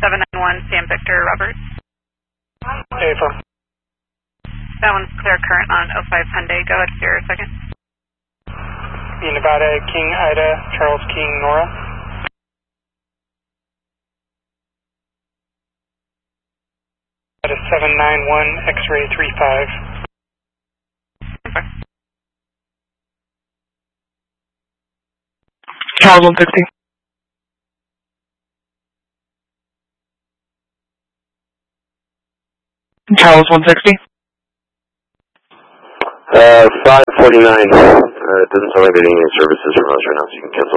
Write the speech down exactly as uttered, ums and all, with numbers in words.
seven nine one Sam Victor Roberts. Affirm. That one's clear current on oh five Hyundai. Go ahead, zero second. Nevada, King Ida, Charles King, Nora. Nevada seven nine one X-ray three five. Okay. Charles one sixty. Charles one sixty. Uh, five forty-nine. Uh, it doesn't sound like they're getting any services from us right now, so you can cancel.